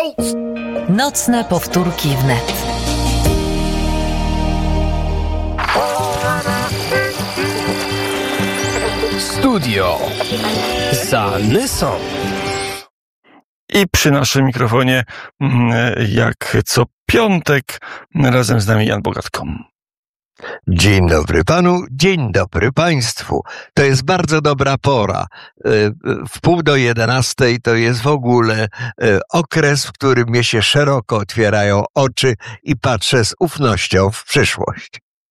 Nocne powtórki wnet. Studio Zanysą. I przy naszym mikrofonie, jak co piątek, razem z nami Jan Bogatko. Dzień dobry panu, dzień dobry państwu. To jest bardzo dobra pora. W 10:30 to jest w ogóle okres, w którym mnie się szeroko otwierają oczy i patrzę z ufnością w przyszłość.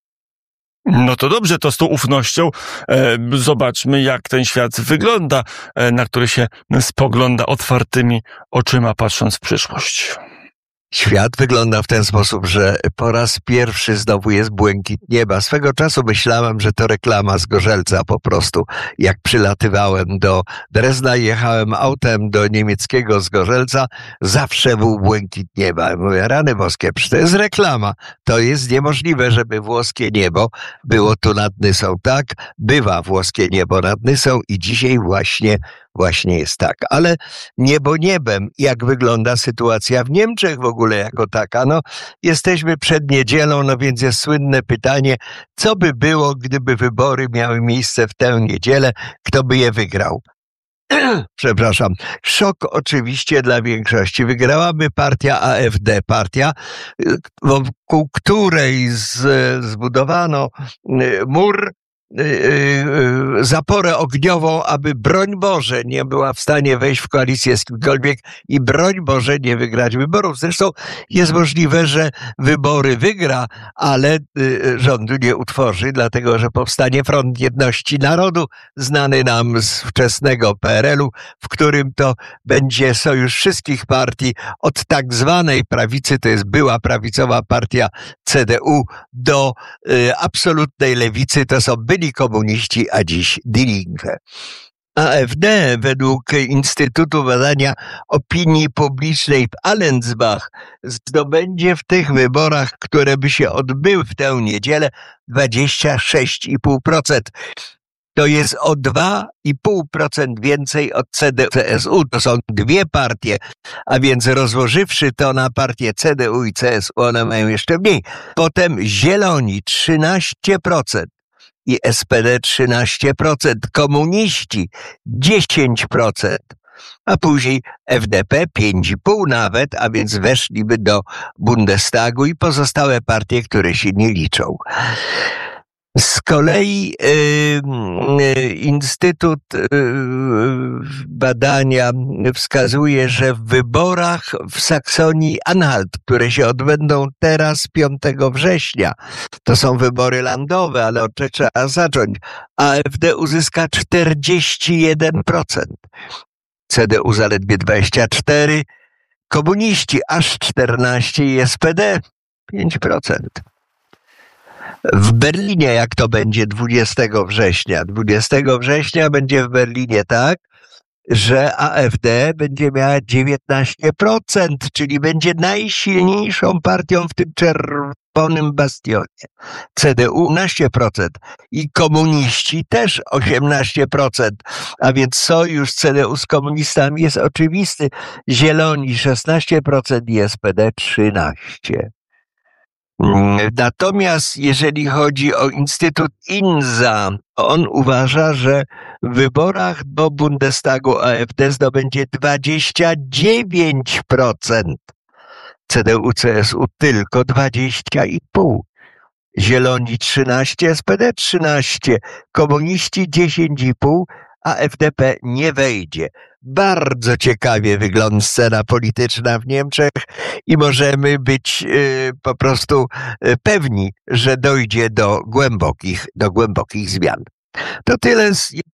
No to dobrze, to z tą ufnością zobaczmy, jak ten świat wygląda, na który się spogląda otwartymi oczyma, patrząc w przyszłość. Świat wygląda w ten sposób, że po raz pierwszy znowu jest błękit nieba. Swego czasu myślałem, że to reklama z Gorzelca po prostu. Jak przylatywałem do Drezna i jechałem autem do niemieckiego z Gorzelca, zawsze był błękit nieba. Mówię, rany boskie, przecież to jest reklama. To jest niemożliwe, żeby włoskie niebo było tu nad Nysą. Tak, bywa włoskie niebo nad Nysą i dzisiaj właśnie jest tak. Ale niebo niebem, jak wygląda sytuacja w Niemczech w ogóle jako taka? No, jesteśmy przed niedzielą, no więc jest słynne pytanie, co by było, gdyby wybory miały miejsce w tę niedzielę, kto by je wygrał? Przepraszam. Szok oczywiście dla większości. Wygrałaby partia AfD, partia, wokół której zbudowano mur, zaporę ogniową, aby broń Boże nie była w stanie wejść w koalicję z kimkolwiek i broń Boże nie wygrać wyborów. Zresztą jest możliwe, że wybory wygra, ale rządu nie utworzy, dlatego że powstanie Front Jedności Narodu, znany nam z wczesnego PRL-u, w którym to będzie sojusz wszystkich partii od tak zwanej prawicy, to jest była prawicowa partia CDU, do absolutnej lewicy, to są byli komuniści, a dziś Die Linke. AfD według Instytutu Badania Opinii Publicznej w Allensbach zdobędzie w tych wyborach, które by się odbyły w tę niedzielę, 26,5%. To jest o 2,5% więcej od CDU-CSU. To są dwie partie, a więc rozłożywszy to na partie CDU i CSU, one mają jeszcze mniej. Potem Zieloni 13%. I SPD 13%, komuniści 10%, a później FDP 5,5% nawet, a więc weszliby do Bundestagu i pozostałe partie, które się nie liczą. Z kolei Instytut Badania wskazuje, że w wyborach w Saksonii-Anhalt, które się odbędą teraz 5 września, to są wybory landowe, ale od trzeba zacząć, AfD uzyska 41%, CDU zaledwie 24%, komuniści aż 14% i SPD 5%. W Berlinie, jak to będzie 20 września? 20 września będzie w Berlinie tak, że AfD będzie miała 19%, czyli będzie najsilniejszą partią w tym czerwonym bastionie. CDU 18% i komuniści też 18%, a więc sojusz CDU z komunistami jest oczywisty. Zieloni 16% i SPD 13%. Natomiast jeżeli chodzi o Instytut INSA, on uważa, że w wyborach do Bundestagu AfD zdobędzie 29%, CDU-CSU tylko 20,5%, Zieloni 13%, SPD 13%, komuniści 10,5%, a FDP nie wejdzie. Bardzo ciekawie wygląda scena polityczna w Niemczech i możemy być po prostu pewni, że dojdzie do głębokich zmian. To tyle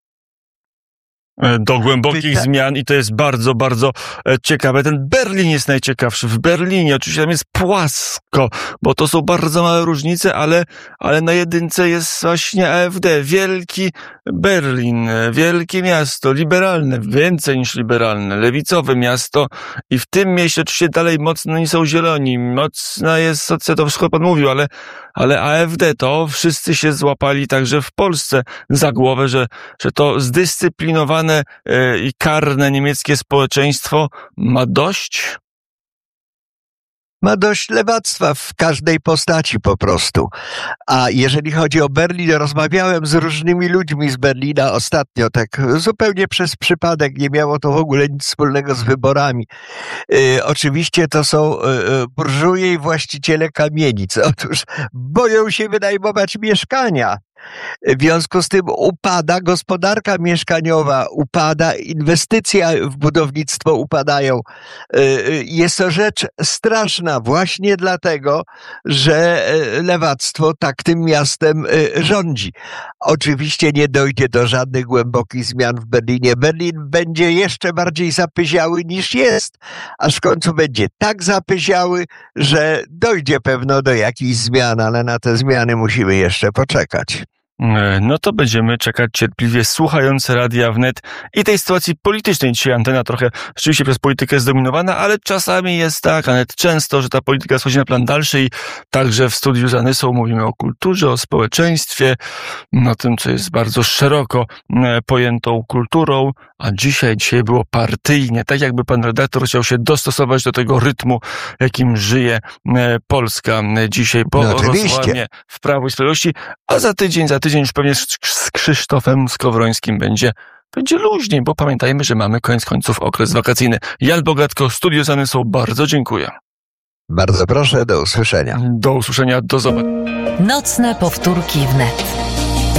do głębokich zmian i to jest bardzo, bardzo ciekawe. Ten Berlin jest najciekawszy. W Berlinie oczywiście tam jest płasko, bo to są bardzo małe różnice, ale na jedynce jest właśnie AfD. Wielki Berlin, wielkie miasto, liberalne, więcej niż liberalne, lewicowe miasto i w tym mieście oczywiście dalej mocno nie są zieloni. Mocna jest, co to wszystko pan mówił, ale AfD to wszyscy się złapali także w Polsce za głowę, że to zdyscyplinowane i karne niemieckie społeczeństwo ma dość ma dość lewactwa w każdej postaci po prostu. A jeżeli chodzi o Berlin, rozmawiałem z różnymi ludźmi z Berlina ostatnio, tak zupełnie przez przypadek, nie miało to w ogóle nic wspólnego z wyborami. Oczywiście to są burżuje i właściciele kamienic. Otóż boją się wynajmować mieszkania. W związku z tym upada gospodarka mieszkaniowa, upada inwestycja w budownictwo, upadają. Jest to rzecz straszna właśnie dlatego, że lewactwo tak tym miastem rządzi. Oczywiście nie dojdzie do żadnych głębokich zmian w Berlinie. Berlin będzie jeszcze bardziej zapyziały niż jest, aż w końcu będzie tak zapyziały, że dojdzie pewno do jakichś zmian, ale na te zmiany musimy jeszcze poczekać. No to będziemy czekać cierpliwie, słuchając Radia Wnet i tej sytuacji politycznej. Dzisiaj antena trochę rzeczywiście przez politykę zdominowana, ale czasami jest tak, a nawet często, że ta polityka schodzi na plan dalszy i także w studiu z Anysą mówimy o kulturze, o społeczeństwie, o tym, co jest bardzo szeroko pojętą kulturą, a dzisiaj było partyjnie, tak jakby pan redaktor chciał się dostosować do tego rytmu, jakim żyje Polska dzisiaj, bo rozłamie w Prawo i Sprawiedliwości, a za tydzień już pewnie z Krzysztofem Skowrońskim będzie luźniej, bo pamiętajmy, że mamy koniec końców okres wakacyjny. Jan Bogatko, studio z Anysą, bardzo dziękuję. Bardzo proszę, do usłyszenia. Do usłyszenia, do zobaczenia. Nocne powtórki wnet.